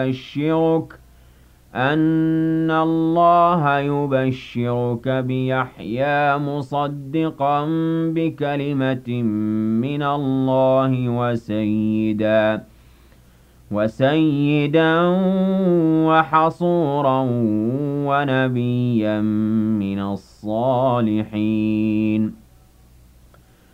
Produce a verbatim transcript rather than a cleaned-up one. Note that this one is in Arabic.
يبشرك أن الله يبشرك بيحيى مصدقا بكلمة من الله وسيدا وسيدا وحصورا ونبيا من الصالحين